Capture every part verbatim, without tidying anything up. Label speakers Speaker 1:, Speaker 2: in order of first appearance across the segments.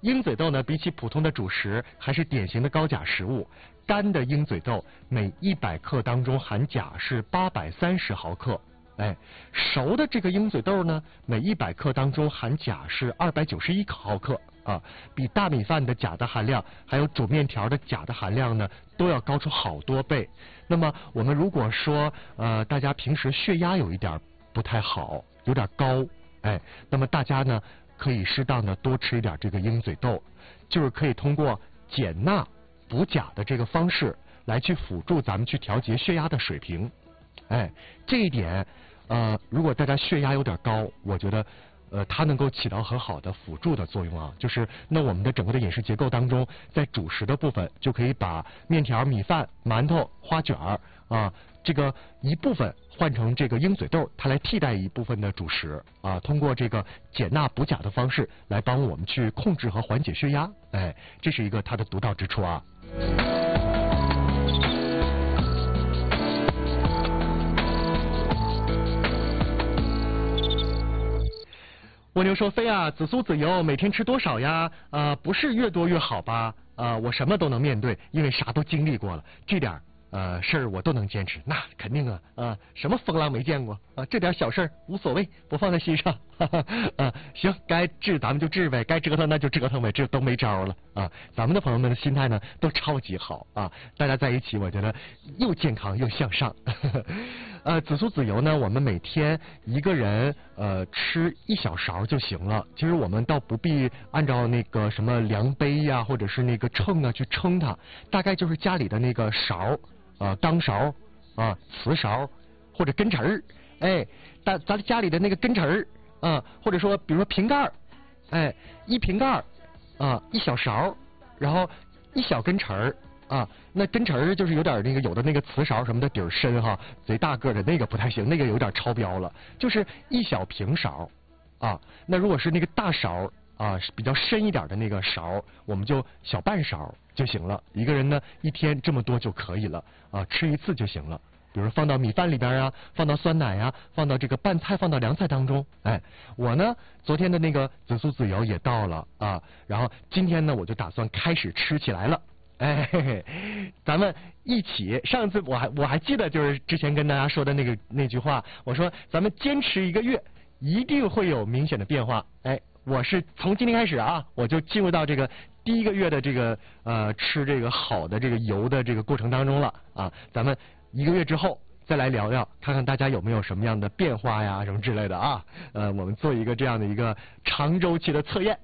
Speaker 1: 鹰嘴豆呢，比起普通的主食，还是典型的高钾食物。干的鹰嘴豆每一百克当中含钾是八百三十毫克，哎，熟的这个鹰嘴豆呢，每一百克当中含钾是二百九十一毫克啊，比大米饭的钾的含量，还有煮面条的钾的含量呢，都要高出好多倍。那么我们如果说呃大家平时血压有一点不太好，有点高，哎，那么大家呢可以适当的多吃一点这个鹰嘴豆，就是可以通过减钠补钾的这个方式来去辅助咱们去调节血压的水平。哎，这一点呃如果大家血压有点高，我觉得呃它能够起到很好的辅助的作用啊。就是那我们的整个的饮食结构当中，在主食的部分就可以把面条、米饭、馒头、花卷儿啊这个一部分换成这个鹰嘴豆，它来替代一部分的主食啊，通过这个减钠补钾的方式来帮我们去控制和缓解血压。哎，这是一个它的独到之处啊。蜗牛说：“飞啊，紫苏籽油每天吃多少呀？啊、呃，不是越多越好吧？啊、呃，我什么都能面对，因为啥都经历过了，这点呃事儿我都能坚持。那肯定啊，啊、呃，什么风浪没见过啊？这点小事儿无所谓，不放在心上。哈哈啊，行，该治咱们就治呗，该折腾那就折腾呗，这都没招了啊。咱们的朋友们的心态呢都超级好啊，大家在一起，我觉得又健康又向上。呃，紫苏籽油呢，我们每天一个人呃吃一小勺就行了。其实我们倒不必按照那个什么量杯呀、啊，或者是那个秤啊去称它，大概就是家里的那个勺。啊，钢勺啊，瓷勺或者根匙儿，哎，咱咱家里的那个根匙儿啊，或者说比如说瓶盖儿，哎，一瓶盖儿啊，一小勺，然后一小根匙儿啊，那根匙儿就是有点那个有的那个瓷勺什么的底儿深哈，贼大个的那个不太行，那个有点超标了，就是一小平勺啊，那如果是那个大勺啊，比较深一点的那个勺，我们就小半勺就行了。一个人呢，一天这么多就可以了啊，吃一次就行了。比如放到米饭里边啊，放到酸奶啊，放到这个拌菜，放到凉菜当中。哎，我呢，昨天的那个紫苏籽油也到了啊，然后今天呢，我就打算开始吃起来了。哎，嘿嘿，咱们一起。上次我还我还记得，就是之前跟大家说的那个那句话，我说咱们坚持一个月，一定会有明显的变化。哎。我是从今天开始啊，我就进入到这个第一个月的这个呃吃这个好的这个油的这个过程当中了啊。咱们一个月之后再来聊聊，看看大家有没有什么样的变化呀，什么之类的啊。呃，我们做一个这样的一个长周期的测验。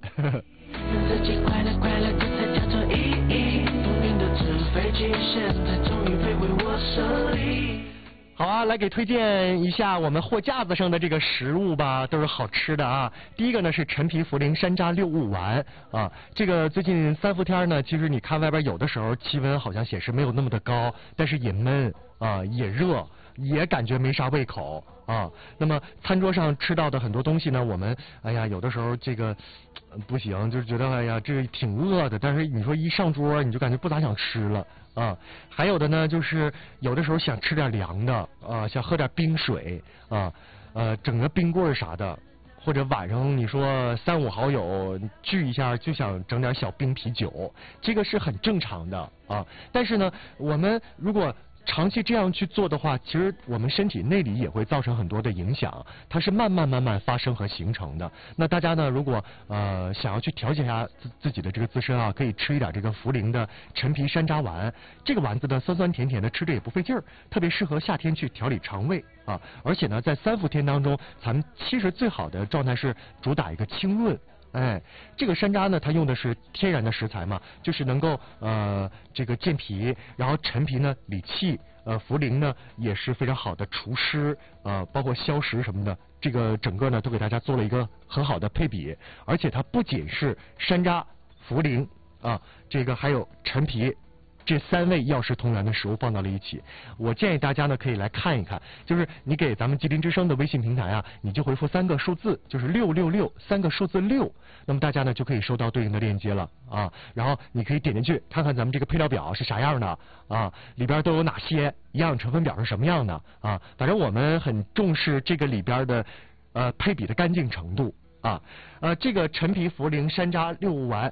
Speaker 1: 好啊，来给推荐一下我们货架子上的这个食物吧，都是好吃的啊。第一个呢是陈皮茯苓山楂六物丸啊，这个最近三伏天呢，其实你看外边有的时候气温好像显示没有那么的高，但是也闷啊，也热，也感觉没啥胃口啊。那么餐桌上吃到的很多东西呢，我们哎呀有的时候这个不行，就是觉得哎呀这挺饿的，但是你说一上桌你就感觉不咋想吃了。啊，还有的呢，就是有的时候想吃点凉的啊，想喝点冰水啊，呃，整个冰棍啥的，或者晚上你说三五好友聚一下就想整点小冰啤酒，这个是很正常的啊。但是呢，我们如果长期这样去做的话，其实我们身体内里也会造成很多的影响，它是慢慢慢慢发生和形成的。那大家呢，如果呃想要去调节一下自自己的这个自身啊，可以吃一点这个茯苓的陈皮山楂丸。这个丸子呢，酸酸甜甜的，吃着也不费劲儿，特别适合夏天去调理肠胃啊。而且呢，在三伏天当中，咱们其实最好的状态是主打一个清润。哎，这个山楂呢，它用的是天然的食材嘛，就是能够呃这个健脾，然后陈皮呢理气，呃茯苓呢也是非常好的除湿，呃包括消食什么的，这个整个呢都给大家做了一个很好的配比，而且它不仅是山楂、茯苓啊，这个还有陈皮。这三味药食同源的食物放到了一起，我建议大家呢可以来看一看，就是你给咱们吉林之声的微信平台啊，你就回复三个数字，就是六六六，三个数字六，那么大家呢就可以收到对应的链接了啊，然后你可以点进去看看咱们这个配料表是啥样的啊，里边都有哪些，营养成分表是什么样的啊，反正我们很重视这个里边的呃配比的干净程度啊，呃这个陈皮茯苓山楂六物丸。